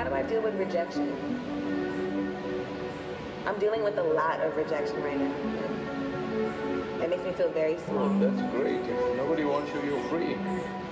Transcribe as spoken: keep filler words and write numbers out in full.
time. I deal with rejection. I'm dealing with a lot of rejection right now. It makes me feel very small. Well, that's great. If nobody wants you, you're free.